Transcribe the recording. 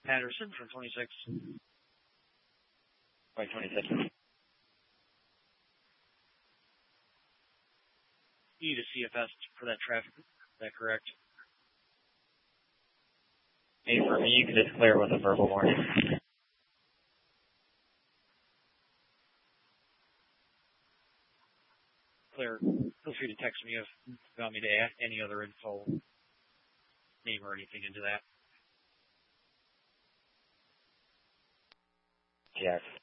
Patterson from 26. Right, 26. You need a CFS for that traffic. Is that correct? Hey, for me, you can just clear with a verbal warning. Clear. Feel free to text me if you want me to add any other info, name or anything into that. Yes.